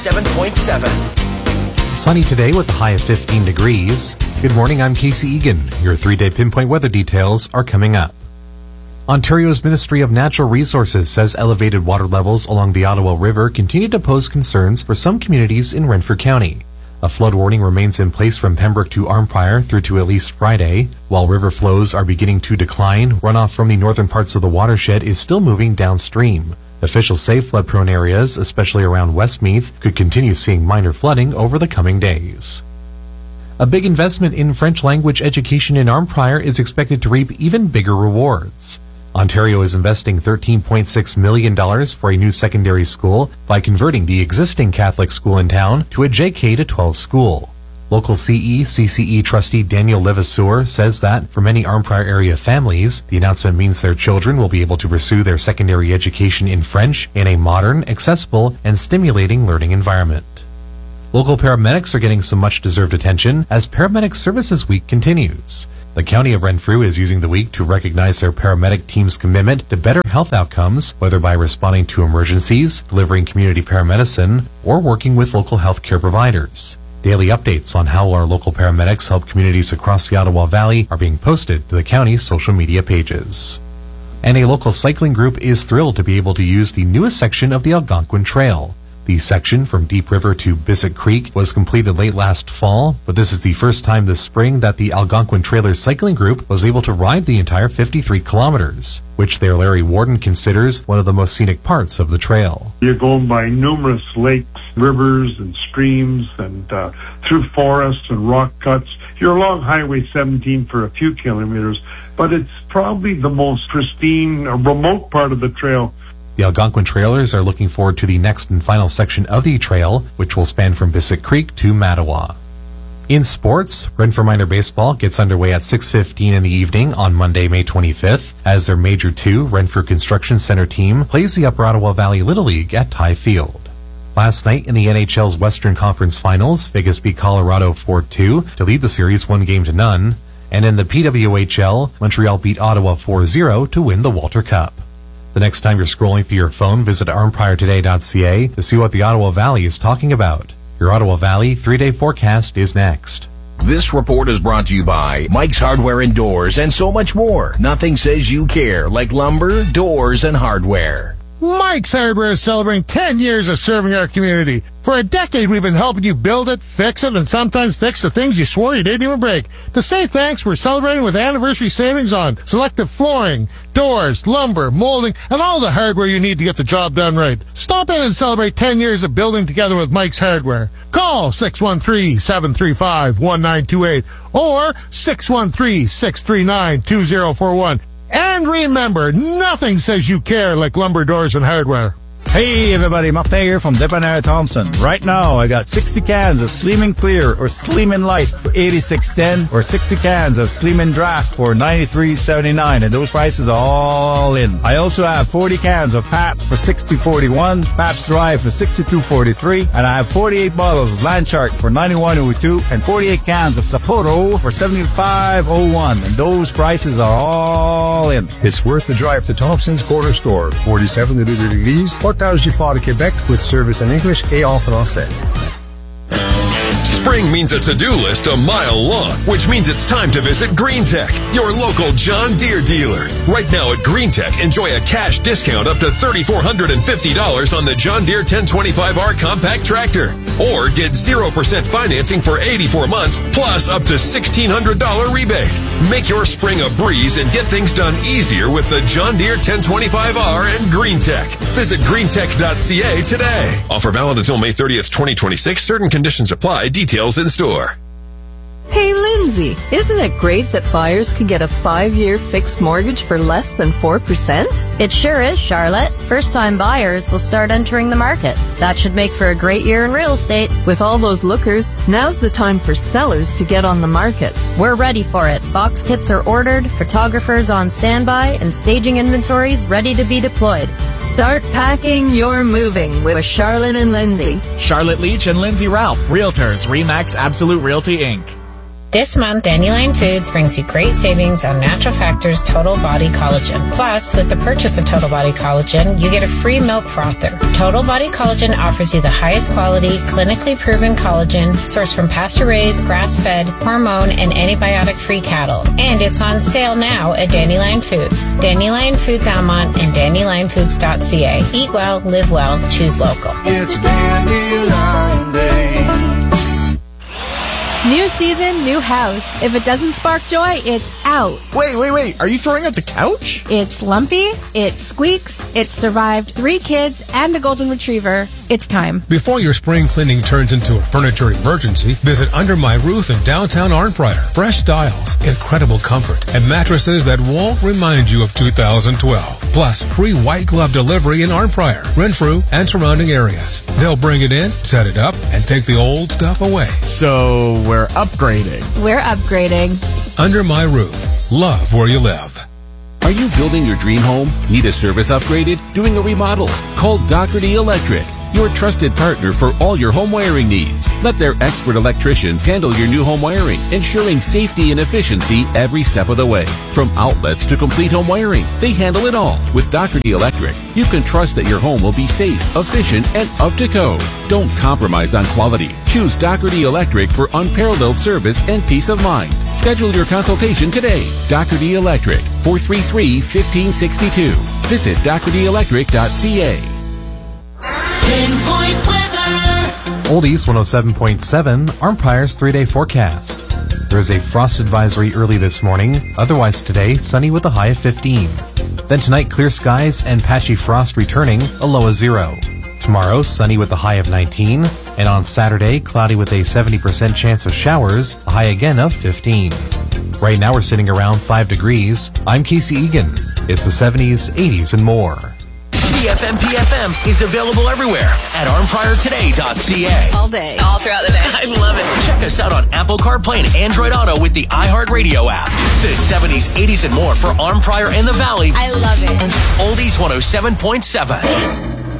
7.7. Sunny today with a high of 15 degrees. Good morning, I'm Casey Egan. Your 3-day pinpoint weather details are coming up. Ontario's Ministry of Natural Resources says elevated water levels along the Ottawa River continue to pose concerns for some communities in Renfrew County. A flood warning remains in place from Pembroke to Arnprior through to at least Friday. While river flows are beginning to decline, runoff from the northern parts of the watershed is still moving downstream. Officials say flood-prone areas, especially around Westmeath, could continue seeing minor flooding over the coming days. A big investment in French language education in Arnprior is expected to reap even bigger rewards. Ontario is investing $13.6 million for a new secondary school by converting the existing Catholic school in town to a JK-12 school. Local CECCE trustee Daniel Levasseur says that for many Arnprior area families, the announcement means their children will be able to pursue their secondary education in French in a modern, accessible, and stimulating learning environment. Local paramedics are getting some much-deserved attention as Paramedic Services Week continues. The County of Renfrew is using the week to recognize their paramedic team's commitment to better health outcomes, whether by responding to emergencies, delivering community paramedicine, or working with local health care providers. Daily updates on how our local paramedics help communities across the Ottawa Valley are being posted to the county's social media pages. And a local cycling group is thrilled to be able to use the newest section of the Algonquin Trail. The section from Deep River to Bissett Creek was completed late last fall, but this is the first time this spring that the Algonquin Trailers Cycling Group was able to ride the entire 53 kilometers, which their Larry Warden considers one of the most scenic parts of the trail. You're going by numerous lakes, rivers, and streams, and through forests and rock cuts. You're along Highway 17 for a few kilometers, but it's probably the most pristine, remote part of the trail. The Algonquin Trailers are looking forward to the next and final section of the trail, which will span from Bissett Creek to Mattawa. In sports, Renfrew Minor Baseball gets underway at 6:15 in the evening on Monday, May 25th, as their Major 2 Renfrew Construction Center team plays the Upper Ottawa Valley Little League at Ty Field. Last night in the NHL's Western Conference Finals, Vegas beat Colorado 4-2 to lead the series 1-0, and in the PWHL, Montreal beat Ottawa 4-0 to win the Walter Cup. The next time you're scrolling through your phone, visit arnpriortoday.ca to see what the Ottawa Valley is talking about. Your Ottawa Valley 3-day forecast is next. This report is brought to you by Mike's Hardware and Doors and so much more. Nothing says you care like lumber, doors, and hardware. Mike's Hardware is celebrating 10 years of serving our community. For a decade, we've been helping you build it, fix it, and sometimes fix the things you swore you didn't even break. To say thanks, we're celebrating with anniversary savings on selective flooring, doors, lumber, molding, and all the hardware you need to get the job done right. Stop in and celebrate 10 years of building together with Mike's Hardware. Call 613-735-1928 or 613-639-2041. And remember, nothing says you care like lumber, doors, and hardware. Hey everybody, Martin here from Dépanneur Thompson. Right now, I got 60 cans of Sleeman Clear or Sleeman Light for $86.10 or 60 cans of Sleeman Draft for $93.79, and those prices are all in. I also have 40 cans of Pabst for $60.41, Pabst Dry for $62.43, and I have 48 bottles of Landshark for $91.02 and 48 cans of Sapporo for $75.01, and those prices are all in. It's worth the drive to Thompson's Corner Store, 47 Rue de l'Église, Portage du Fort de Québec, with service in English et en français. Spring means a to-do list a mile long, which means it's time to visit Green Tech, your local John Deere dealer. Right now at Green Tech, enjoy a cash discount up to $3,450 on the John Deere 1025R compact tractor. Or get 0% financing for 84 months, plus up to $1,600 rebate. Make your spring a breeze and get things done easier with the John Deere 1025R and Green Tech. Visit greentech.ca today. Offer valid until May 30th, 2026. Certain conditions apply. Details in store. Hey, Lindsay, isn't it great that buyers can get a 5-year fixed mortgage for less than 4%? It sure is, Charlotte. First-time buyers will start entering the market. That should make for a great year in real estate. With all those lookers, now's the time for sellers to get on the market. We're ready for it. Box kits are ordered, photographers on standby, and staging inventories ready to be deployed. Start packing your moving with Charlotte and Lindsay. Charlotte Leach and Lindsay Ralph, Realtors, RE/MAX Absolute Realty, Inc. This month, Dandelion Foods brings you great savings on Natural Factors Total Body Collagen. Plus, with the purchase of Total Body Collagen, you get a free milk frother. Total Body Collagen offers you the highest quality, clinically proven collagen sourced from pasture-raised, grass-fed, hormone, and antibiotic-free cattle. And it's on sale now at Dandelion Foods. Dandelion Foods Almont and dandelionfoods.ca. Eat well, live well, choose local. It's Dandelion Day. New season, new house. If it doesn't spark joy, it's out. Wait. Are you throwing out the couch? It's lumpy, it squeaks, it's survived 3 kids and a golden retriever. It's time. Before your spring cleaning turns into a furniture emergency, visit Under My Roof in downtown Arnprior. Fresh styles, incredible comfort, and mattresses that won't remind you of 2012. Plus, free white glove delivery in Arnprior, Renfrew, and surrounding areas. They'll bring it in, set it up, and take the old stuff away. So we're upgrading. We're upgrading. Under My Roof. Love where you live. Are you building your dream home? Need a service upgraded? Doing a remodel? Call Dr. D Electric, your trusted partner for all your home wiring needs. Let their expert electricians handle your new home wiring, ensuring safety and efficiency every step of the way. From outlets to complete home wiring, they handle it all. With Dr. D Electric, you can trust that your home will be safe, efficient, and up to code. Don't compromise on quality. Choose Dr. D Electric for unparalleled service and peace of mind. Schedule your consultation today. Dr. D Electric, 433-1562. Visit drdelectric.ca. Pinpoint weather. Oldies 107.7, Armprior's 3-day forecast. There is a frost advisory early this morning. Otherwise today, sunny with a high of 15. Then tonight, clear skies and patchy frost returning, a low of 0. Tomorrow, sunny with a high of 19. And on Saturday, cloudy with a 70% chance of showers, a high again of 15. Right now, we're sitting around 5 degrees. I'm Casey Egan. It's the 70s, 80s, and more. CFM PFM is available everywhere at armpriortoday.ca. All day. All throughout the day. I love it. Check us out on Apple CarPlay and Android Auto with the iHeartRadio app. The 70s, 80s, and more for Armprior and the Valley. I love it. Oldies 107.7.